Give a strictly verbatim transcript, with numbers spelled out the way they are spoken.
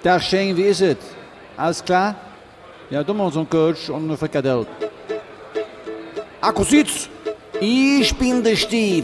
Tag Shane, wie ist es? Alles klar? Ja, du machst einen Coach und eine Frikadelle. Akku Sitz, ich bin der Steve.